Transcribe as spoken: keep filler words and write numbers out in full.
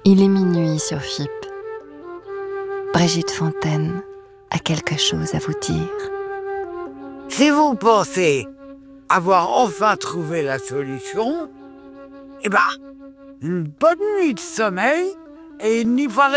Il est minuit sur F I P. Brigitte Fontaine a quelque chose à vous dire. Si vous pensez avoir enfin trouvé la solution, eh ben, une bonne nuit de sommeil et il n'y fallait